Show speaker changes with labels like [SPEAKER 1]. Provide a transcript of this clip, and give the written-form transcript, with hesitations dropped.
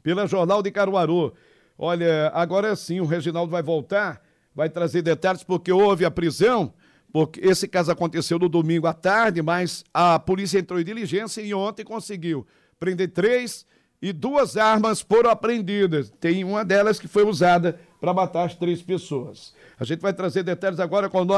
[SPEAKER 1] pela Jornal de Caruaru. Olha, agora sim, o Reginaldo vai voltar, vai trazer detalhes, porque houve a prisão, porque esse caso aconteceu no domingo à tarde, mas a polícia entrou em diligência e ontem conseguiu prender 3 e 2 armas foram apreendidas. Tem uma delas que foi usada para matar as 3 pessoas. A gente vai trazer detalhes agora com o